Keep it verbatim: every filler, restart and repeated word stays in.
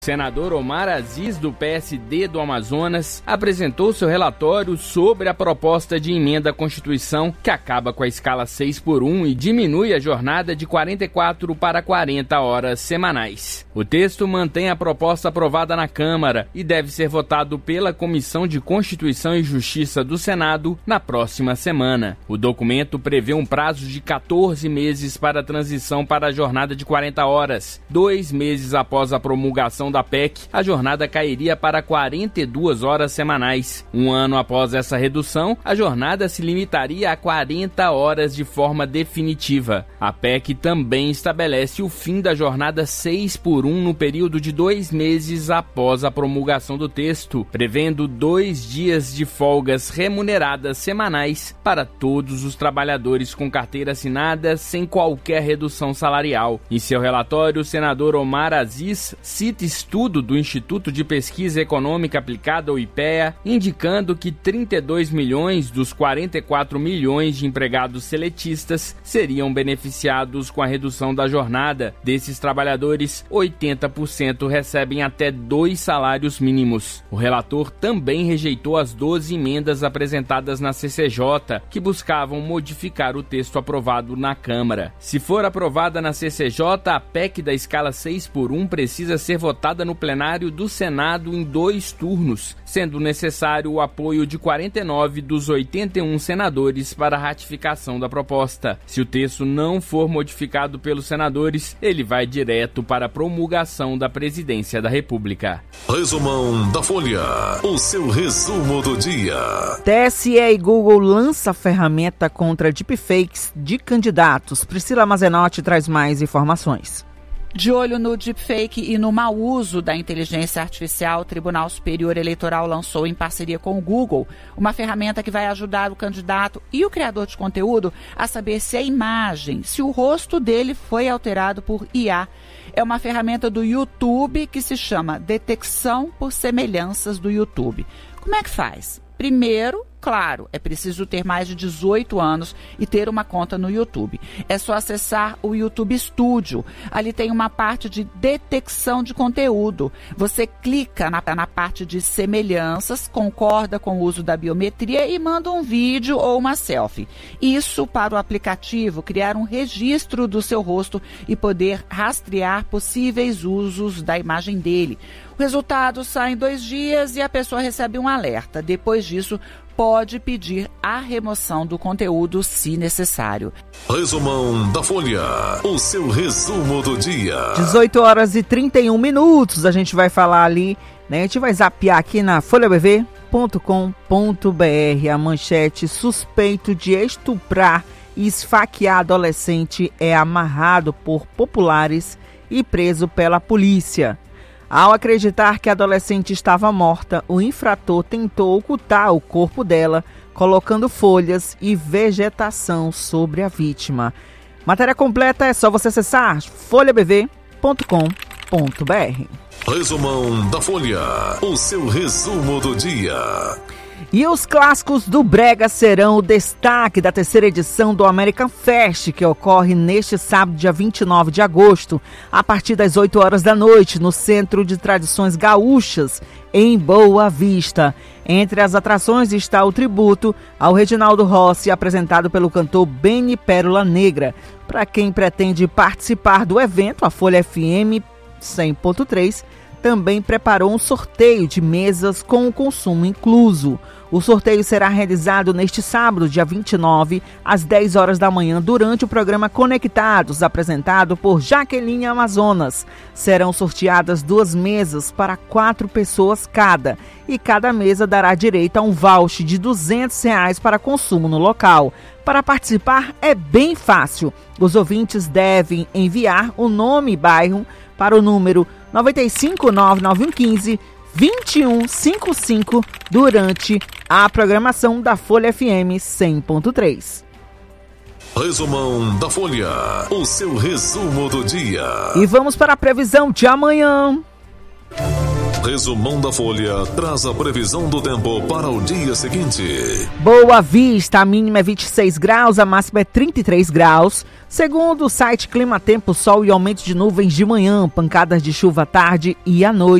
O senador Omar Aziz, do P S D do Amazonas, apresentou seu relatório sobre a proposta de emenda à Constituição que acaba com a escala seis por um e diminui a jornada de quarenta e quatro para quarenta horas semanais. O texto mantém a proposta aprovada na Câmara e deve ser votado pela Comissão de Constituição e Justiça do Senado na próxima semana. O documento prevê um prazo de quatorze meses para a transição para a jornada de quarenta horas. Dois meses após a promulgação da P E C, a jornada cairia para quarenta e duas horas semanais. Um ano após essa redução, a jornada se limitaria a quarenta horas de forma definitiva. A P E C também estabelece o fim da jornada seis por um no período de dois meses após a promulgação do texto, prevendo dois dias de folgas remuneradas semanais para todos os trabalhadores com carteira assinada sem qualquer redução salarial. Em seu relatório, o senador Omar Aziz cita estudo do Instituto de Pesquisa Econômica Aplicada, o I P E A, indicando que trinta e dois milhões dos quarenta e quatro milhões de empregados seletistas seriam beneficiados com a redução da jornada. Desses trabalhadores, oitenta por cento recebem até dois salários mínimos. O relator também rejeitou as doze emendas apresentadas na C C J, que buscavam modificar o texto aprovado na Câmara. Se for aprovada na C C J, a P E C da escala seis por um precisa ser votada no plenário do Senado em dois turnos, sendo necessário o apoio de quarenta e nove dos oitenta e um senadores para a ratificação da proposta. Se o texto não for modificado pelos senadores, ele vai direto para a promulgação da Presidência da República. Resumão da Folha, o seu resumo do dia. T S E e Google lança ferramenta contra deepfakes de candidatos. Priscila Mazenotti traz mais informações. De olho no deepfake e no mau uso da inteligência artificial, o Tribunal Superior Eleitoral lançou, em parceria com o Google, uma ferramenta que vai ajudar o candidato e o criador de conteúdo a saber se a imagem, se o rosto dele foi alterado por I A. É uma ferramenta do YouTube que se chama Detecção por Semelhanças do YouTube. Como é que faz? Primeiro, claro, é preciso ter mais de dezoito anos e ter uma conta no YouTube. É só acessar o YouTube Studio. Ali tem uma parte de detecção de conteúdo. Você clica na, na parte de semelhanças, concorda com o uso da biometria e manda um vídeo ou uma selfie. Isso para o aplicativo criar um registro do seu rosto e poder rastrear possíveis usos da imagem dele. O resultado sai em dois dias e a pessoa recebe um alerta. Depois disso, pode pedir a remoção do conteúdo se necessário. Resumão da Folha, o seu resumo do dia. dezoito horas e trinta e um minutos, a gente vai falar ali, né? A gente vai zapear aqui na folha b v ponto com ponto b r. A manchete: suspeito de estuprar e esfaquear adolescente é amarrado por populares e preso pela polícia. Ao acreditar que a adolescente estava morta, o infrator tentou ocultar o corpo dela, colocando folhas e vegetação sobre a vítima. Matéria completa é só você acessar folha b v ponto com ponto b r. Resumão da Folha, o seu resumo do dia. E os clássicos do Brega serão o destaque da terceira edição do American Fest, que ocorre neste sábado, dia vinte e nove de agosto, a partir das oito horas da noite, no Centro de Tradições Gaúchas, em Boa Vista. Entre as atrações está o tributo ao Reginaldo Rossi, apresentado pelo cantor Benny Pérola Negra. Para quem pretende participar do evento, a Folha F M cem ponto três também preparou um sorteio de mesas com o consumo incluso. O sorteio será realizado neste sábado, dia vinte e nove, às dez horas da manhã, durante o programa Conectados, apresentado por Jaqueline Amazonas. Serão sorteadas duas mesas para quatro pessoas cada, e cada mesa dará direito a um voucher de duzentos reais para consumo no local. Para participar é bem fácil. Os ouvintes devem enviar o nome e bairro para o número nove cinco nove nove um um cinco dois um cinco cinco durante a programação da Folha F M cem ponto três. Resumão da Folha, o seu resumo do dia. E vamos para a previsão de amanhã. Resumão da Folha traz a previsão do tempo para o dia seguinte. Boa Vista, a mínima é vinte e seis graus, a máxima é trinta e três graus. Segundo o site Clima Tempo, sol e aumento de nuvens de manhã, pancadas de chuva à tarde e à noite.